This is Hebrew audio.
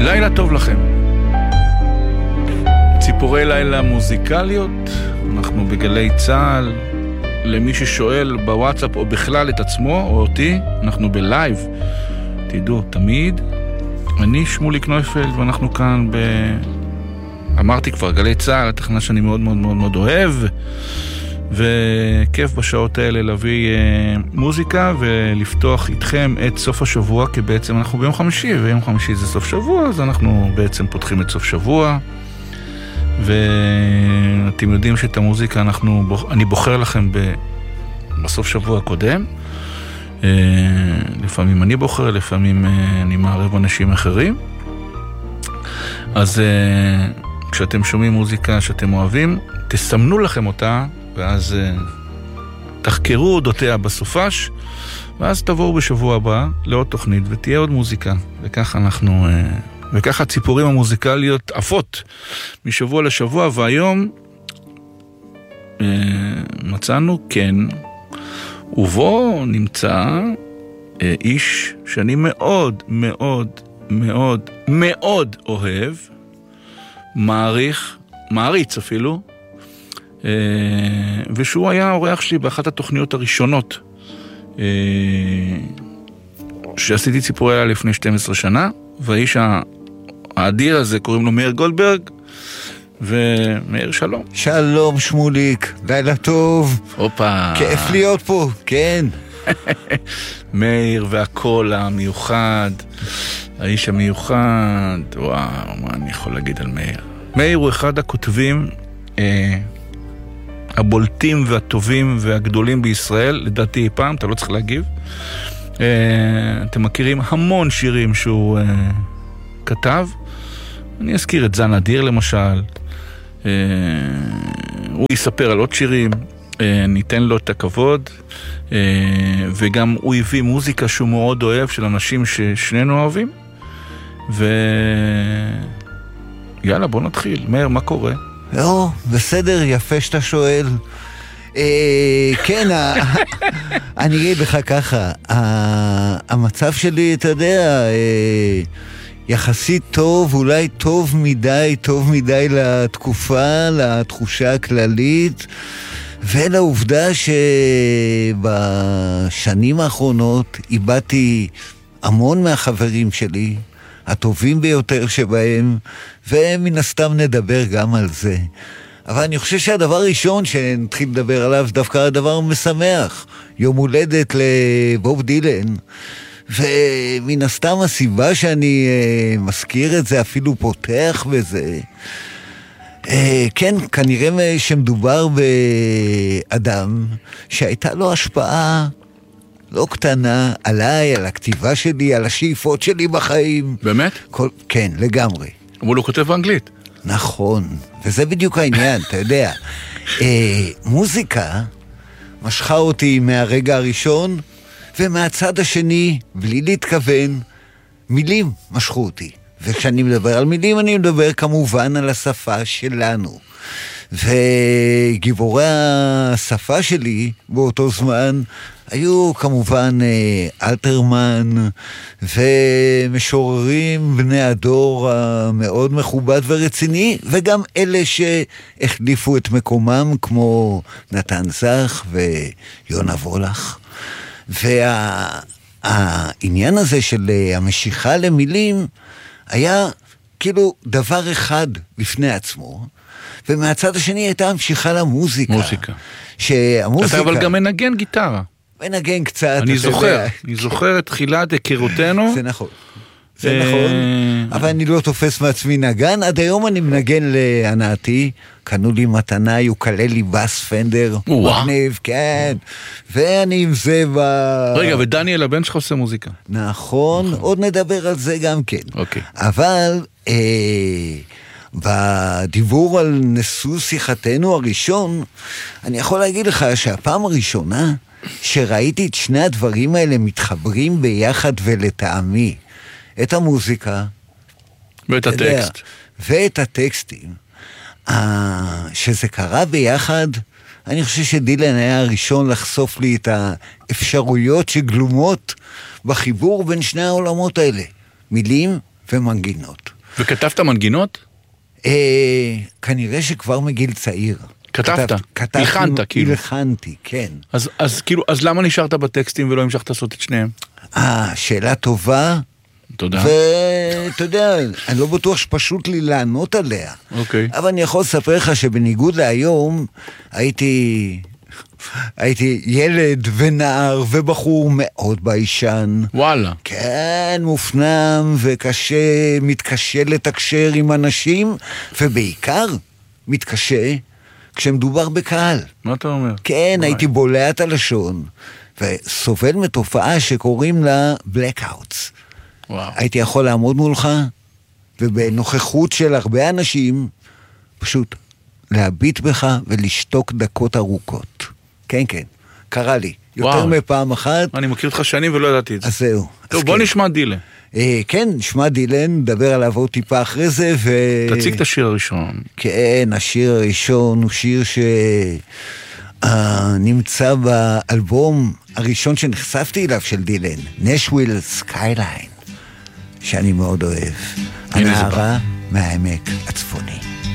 לילה טוב לכם. ציפורי לילה מוזיקליות, אנחנו בגלי צהל. למי ששואל בוואטסאפ או בכלל את עצמו או אותי, אנחנו בלייב. תדעו, תמיד. אני שמוליק נויפלד ואנחנו כאן אמרתי כבר, גלי צהל, התחנה שאני מאוד מאוד מאוד מאוד אוהב, וכיף בשעות האלה להביא מוזיקה ולפתוח איתכם את סוף השבוע, כי בעצם אנחנו ביום חמישי, ויום חמישי זה סוף שבוע, אז אנחנו בעצם פותחים את סוף שבוע, ואתם יודעים שאת המוזיקה אני בוחר לכם בסוף שבוע הקודם, לפעמים אני בוחר, לפעמים אני מערב אנשים אחרים, אז כשאתם שומעים מוזיקה שאתם אוהבים, תסמנו לכם אותה, ואז תחקרו אודותיה בסופש, ואז תבואו בשבוע הבא לעוד תוכנית, ותהיה עוד מוזיקה. וככה הציפורים המוזיקליות עפות משבוע לשבוע, והיום מצאנו, כן, ובו נמצא איש שאני מאוד מאוד מאוד מאוד אוהב, מעריץ אפילו, ושהוא היה האורח שלי באחת התוכניות הראשונות שעשיתי ציפורי לילה לפני 12 שנה, והאיש האדיר הזה קוראים לו מאיר גולדברג. ומאיר, שלום. שלום שמוליק, לילה טוב. אופה. כיף להיות פה, כן. מאיר והקול המיוחד, האיש המיוחד. וואו, מה אני יכול להגיד על מאיר? מאיר הוא אחד הכותבים הבולטים והטובים והגדולים בישראל, לדעתי אי פעם, אתה לא צריך להגיב. אתם מכירים המון שירים שהוא כתב. אני אזכיר את זן אדיר למשל. הוא יספר על עוד שירים, ניתן לו את הכבוד, וגם הוא הביא מוזיקה שהוא מאוד אוהב, של אנשים ששנינו אוהבים. יאללה, בוא נתחיל. מאיר, מה קורה? לא, בסדר, יפה שאתה שואל. כן, אני אגיד לך ככה, המצב שלי, אתה יודע, יחסית טוב, אולי טוב מדי לתקופה, לתחושה הכללית, ולעובדה שבשנים האחרונות איבדתי המון מהחברים שלי, הטובים ביותר שבהם, ומן הסתם נדבר גם על זה. אבל אני חושב שהדבר הראשון שנתחיל לדבר עליו, דווקא הדבר משמח, יום הולדת לבוב דילן, ומן הסתם הסיבה שאני מזכיר את זה, אפילו פותח בזה, כן, כנראה שמדובר באדם שהייתה לו השפעה לא קטנה עליי, על הכתיבה שלי, על השאיפות שלי בחיים. באמת? כן, לגמרי. אבל הוא כותב באנגלית. נכון, וזה בדיוק העניין, אתה יודע. מוזיקה משכה אותי מהרגע הראשון, ומהצד השני, בלי להתכוון, מילים משכו אותי. וכשאני מדבר על מילים, אני מדבר כמובן על השפה שלנו. וגיבורי השפה שלי באותו זמן היו כמובן אלתרמן ומשוררים בני הדור המאוד מכובד ורציני, וגם אלה שהחליפו את מקומם כמו נתן זך ויונה וולך. והעניין הזה של המשיכה למילים היה כאילו דבר אחד בפני עצמו, ומהצד השני הייתה המשיכה למוזיקה. מוזיקה. שהמוזיקה... אתה אבל גם מנגן גיטרה. מנגן קצת. אני זוכר את תחילת היכרותנו. זה נכון. זה נכון, אבל אני לא תופס מעצמי נגן. עד היום אני מנגן להנאתי, קנו לי מתנה, יוקללי בס פנדר, מגניב, כן, ואני עם זה רגע, ודניאל הבן שלך עושה מוזיקה. נכון, עוד נדבר על זה גם כן. אוקיי. אבל בדיבור על נשוא שיחתנו הראשון, אני יכול להגיד לך שהפעם הראשונה שראיתי את שני הדברים האלה מתחברים ביחד ולטעמי, את המוזיקה ואת הטקסט ואת הטקסטים, שזה קרה ביחד. אני חושב שדילן היה הראשון לחשוף לי את האפשרויות שגלומות בחיבור בין שני העולמות האלה, מילים ומנגינות. וכתבת מנגינות? כנראה שכבר מגיל צעיר. כתבת? הלחנת, כאילו. הלחנתי, כן. אז למה נשארת בטקסטים ולא המשכת לעשות את שניהם? שאלה טובה. תודה. ואתה יודע, אני לא בטוח שפשוט לי לענות עליה. אוקיי. אבל אני יכול לספר לך שבניגוד להיום, הייתי ילד ונער ובחור מאוד ביישן. וואלה. כן, מופנם מתקשה לתקשר עם אנשים, ובעיקר מתקשה כשמדובר בקהל. מה אתה אומר? כן, הייתי בולע את הלשון, וסובל מתופעה שקוראים לה blackouts. הייתי יכול לעמוד מולך, ובנוכחות של הרבה אנשים, פשוט להביט בך ולשתוק דקות ארוכות. כן, כן, קרה לי. יותר מפעם אחת. אני מכיר אותך שנים ולא ידעתי את זה. אז זהו. טוב, בוא נשמע דילן. כן, נשמע דילן, נדבר עליו עוד טיפה אחרי זה, תציג את השיר הראשון. כן, השיר הראשון הוא שיר שנמצא באלבום הראשון שנחשפתי אליו של דילן, נשוויל סקייליין, שאני מאוד אוהב. הנערה מהעמק הצפוני.